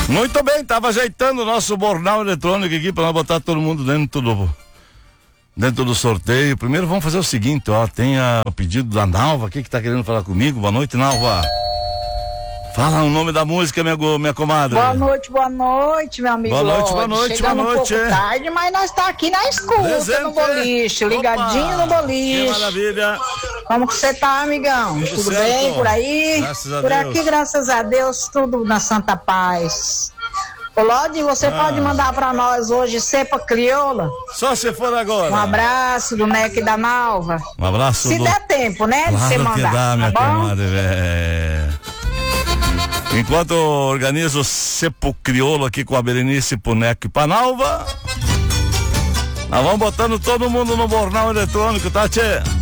Muito bem, tava ajeitando o nosso bornal eletrônico aqui para nós botar todo mundo dentro do sorteio. Primeiro vamos fazer o seguinte, ó, tem o pedido da Nalva aqui que tá querendo falar comigo. Boa noite, Nalva. Fala o nome da música, minha comadre. Boa noite, meu amigo. Boa noite. Chegando um pouco tarde, mas nós tá aqui na escuta, presente, no boliche, ligadinho no boliche. Que maravilha. Como que você tá, amigão? Tudo certo? Bem por aí? Graças a por Deus. Aqui, graças a Deus, tudo na santa paz. Ô, Lodi, você pode mandar pra nós hoje cepa crioula? Só se for agora. Um abraço do Neque da Nalva. Um abraço. Se der tempo, né? Claro de você mandar. Que dá, minha tá bom? comadre, Enquanto eu organizo o cepo crioulo aqui com a Berenice, Puneco e Panalva, nós vamos botando todo mundo no bornal eletrônico, tá, tchê?